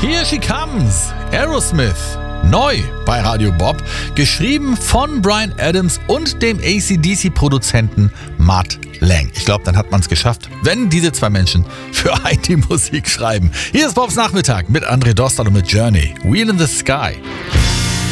Here She Comes, Aerosmith, neu bei Radio Bob, geschrieben von Bryan Adams und dem AC/DC-Produzenten Mutt Lange. Ich glaube, dann hat man es geschafft, wenn diese zwei Menschen für einen die Musik schreiben. Hier ist Bobs Nachmittag mit André Dostal und mit Journey, Wheel in the Sky.